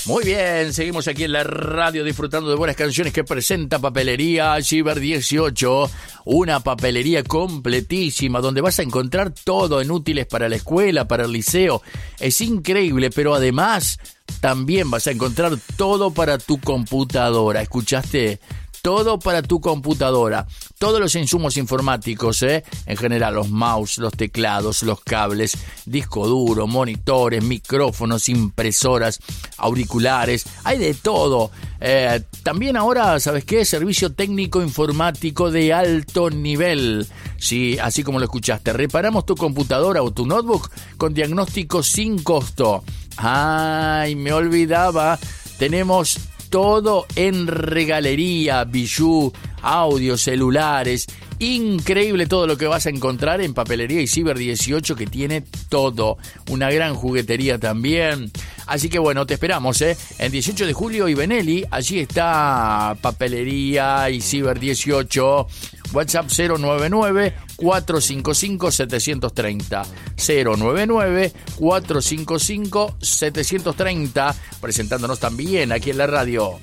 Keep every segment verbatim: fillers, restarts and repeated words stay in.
Muy bien, seguimos aquí en la radio disfrutando de buenas canciones que presenta Papelería Ciber dieciocho, una papelería completísima donde vas a encontrar todo en útiles para la escuela, para el liceo. Es increíble, pero además también vas a encontrar todo para tu computadora. ¿Escuchaste? Todo para tu computadora. Todos los insumos informáticos, ¿eh? En general, los mouse, los teclados, los cables, disco duro, monitores, micrófonos, impresoras, auriculares. Hay de todo. Eh, también ahora, ¿sabes qué? Servicio técnico informático de alto nivel. Sí, así como lo escuchaste. Reparamos tu computadora o tu notebook con diagnóstico sin costo. Ay, me olvidaba. Tenemos todo en regalería, bijú, audio, celulares. Increíble todo lo que vas a encontrar en Papelería y Ciber dieciocho, que tiene todo. Una gran juguetería también. Así que bueno, te esperamos, ¿eh? En dieciocho de julio y Benelli, allí está Papelería y Ciber dieciocho. WhatsApp cero nueve nueve, cuatro cinco cinco, siete tres cero. cero nueve nueve, cuatro cinco cinco, siete tres cero. Presentándonos también aquí en la radio.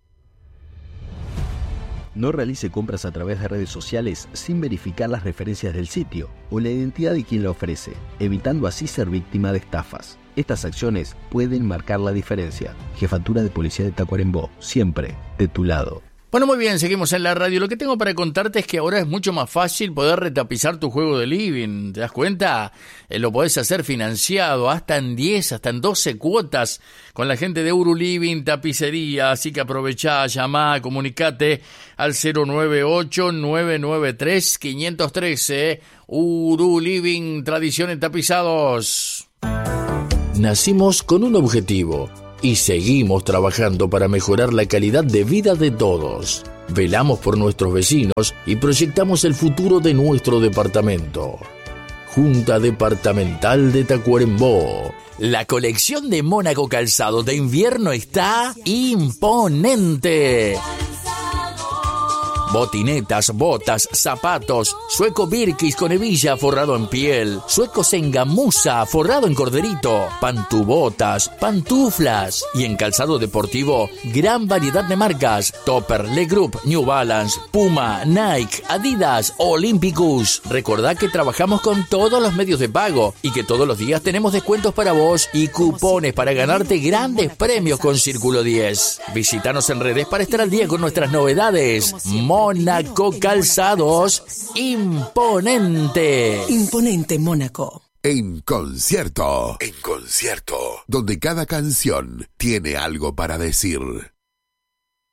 No realice compras a través de redes sociales sin verificar las referencias del sitio o la identidad de quien la ofrece, evitando así ser víctima de estafas. Estas acciones pueden marcar la diferencia. Jefatura de Policía de Tacuarembó, siempre de tu lado. Bueno, muy bien, seguimos en la radio. Lo que tengo para contarte es que ahora es mucho más fácil poder retapizar tu juego de living. ¿Te das cuenta? Eh, lo podés hacer financiado hasta en diez, hasta en doce cuotas con la gente de Uru Living Tapicería. Así que aprovechá, llamá, comunicate al cero nueve ocho, nueve nueve tres, cinco uno tres. Uru Living, tradición en tapizados. Nacimos con un objetivo y seguimos trabajando para mejorar la calidad de vida de todos. Velamos por nuestros vecinos y proyectamos el futuro de nuestro departamento. Junta Departamental de Tacuarembó. La colección de Mónaco Calzado de invierno está imponente. Botinetas, botas, zapatos, sueco Birkis con hebilla forrado en piel, sueco Sengamusa forrado en corderito, pantubotas, pantuflas y en calzado deportivo, gran variedad de marcas: Topper, Le Group, New Balance, Puma, Nike, Adidas, Olympicus. Recordá que trabajamos con todos los medios de pago y que todos los días tenemos descuentos para vos y cupones para ganarte grandes premios con Círculo diez. Visítanos en redes para estar al día con nuestras novedades. Mónaco Calzados, imponente. Imponente Mónaco. En concierto, en concierto, donde cada canción tiene algo para decir.